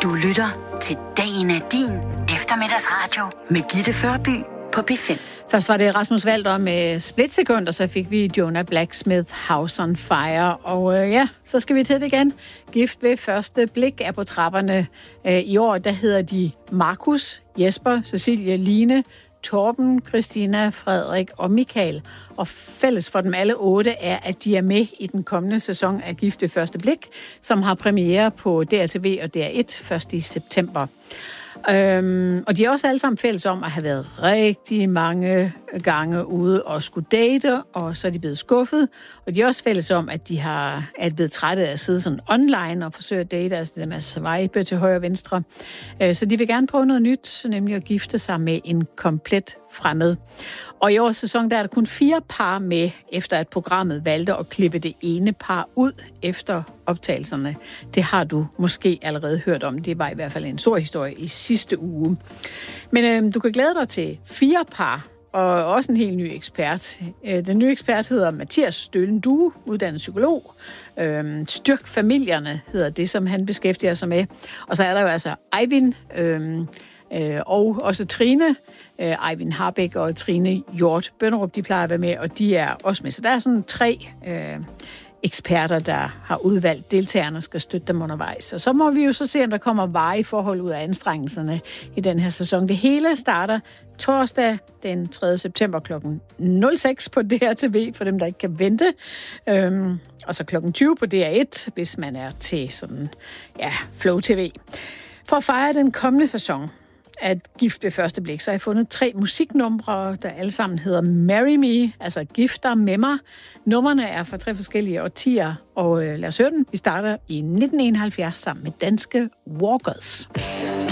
Du lytter til Dagen er din eftermiddagsradio med Gitte Førby på P5. Først var det Rasmus Walter med Splitsekund, og så fik vi Jonah Blacksmith House on Fire. Og så skal vi til det igen. Gift ved første blik er på trapperne. I år, der hedder de Markus, Jesper, Cecilie, Line, Torben, Christina, Frederik og Michael. Og fælles for dem alle 8 er, at de er med i den kommende sæson af Gift ved første blik, som har premiere på DRTV og DR1 først i september. Og de er også alle sammen fælles om at have været rigtig mange gange ude og skulle date, og så er de blevet skuffet. Og de er også fælles om, at de er blevet trætte af at sidde sådan online og forsøge at date, altså det der med at swipe til højre og venstre. Så de vil gerne prøve noget nyt, nemlig at gifte sig med en komplet fremmed. Og i årets sæson, der er der kun 4 par med, efter at programmet valgte at klippe det ene par ud efter optagelserne. Det har du måske allerede hørt om. Det var i hvert fald en stor historie i sidste uge. Men du kan glæde dig til 4 par, og også en helt ny ekspert. Den nye ekspert hedder Mathias Stølen Due, uddannet psykolog. Styrk familierne hedder det, som han beskæftiger sig med. Og så er der jo altså Eivind og også Trine. Eivind Harbæk og Trine Hjort Bønderup, de plejer at være med, og de er også med. Så der er sådan 3 eksperter, der har udvalgt deltagerne, skal støtte dem undervejs. Og så må vi jo så se, om der kommer varige forhold ud af anstrengelserne i den her sæson. Det hele starter torsdag den 3. september kl. 06 på DRTV, for dem, der ikke kan vente. Og så kl. 20 på DR1, hvis man er til sådan, Flow TV. For at fejre den kommende sæson af Gift ved første blik, så har jeg fundet 3 musiknumre, der alle sammen hedder Marry Me, altså Gift dig med mig. Numrene er fra 3 forskellige årtier, og lad os høre den. Vi starter i 1971 sammen med danske Walkers.